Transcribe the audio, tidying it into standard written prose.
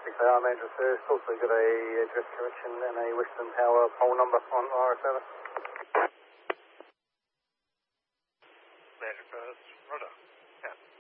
6AR Manager First, also got a address correction and a Western Power pole number on RS over. Manager First, Roger.